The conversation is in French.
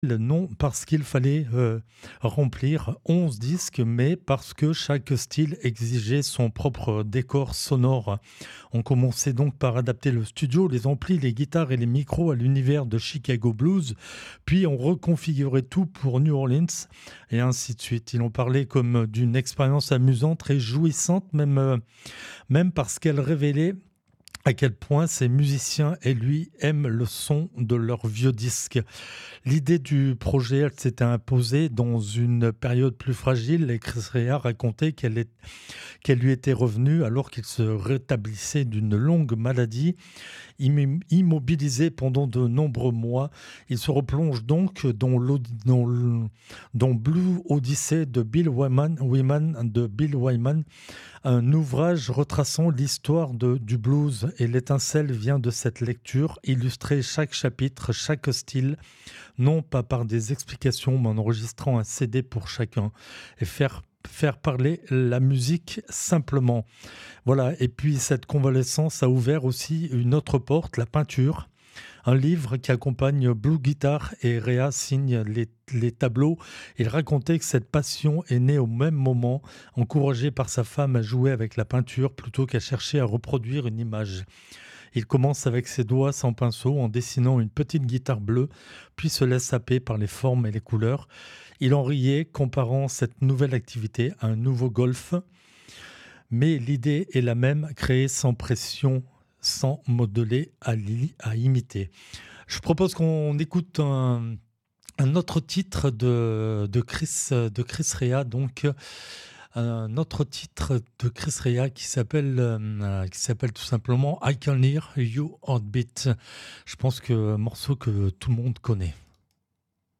Non parce qu'il fallait, remplir 11 disques, mais parce que chaque style exigeait son propre décor sonore. On commençait donc par adapter le studio, les amplis, les guitares et les micros à l'univers de Chicago Blues, puis on reconfigurait tout pour New Orleans et ainsi de suite. Ils en parlait comme d'une expérience amusante, réjouissante, même parce qu'elle révélait à quel point ces musiciens et lui aiment le son de leurs vieux disques. L'idée du projet, elle s'était imposée dans une période plus fragile et Chris Rea racontait qu'elle lui était revenue alors qu'il se rétablissait d'une longue maladie. Immobilisé pendant de nombreux mois, il se replonge donc dans Blue Odyssey de Bill Wyman, un ouvrage retraçant l'histoire du blues, et l'étincelle vient de cette lecture, illustrer chaque chapitre, chaque style, non pas par des explications, mais en enregistrant un CD pour chacun et faire parler la musique simplement. Voilà, et puis cette convalescence a ouvert aussi une autre porte, la peinture. Un livre qui accompagne Blue Guitar et Rea signe les tableaux. Il racontait que cette passion est née au même moment, encouragé par sa femme à jouer avec la peinture plutôt qu'à chercher à reproduire une image. Il commence avec ses doigts sans pinceau en dessinant une petite guitare bleue, puis se laisse happer par les formes et les couleurs. Il en riait, comparant cette nouvelle activité à un nouveau golf. Mais l'idée est la même, créer sans pression, sans modeler à imiter. Je propose qu'on écoute un autre titre de Chris Rea, donc un autre titre de Chris Rea qui s'appelle tout simplement I Can Hear You Heartbeat. Je pense que un morceau que tout le monde connaît.